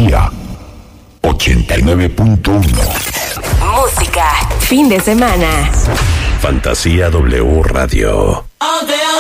Fantasía 89.1. Música, fin de semana. Fantasía W Radio. All day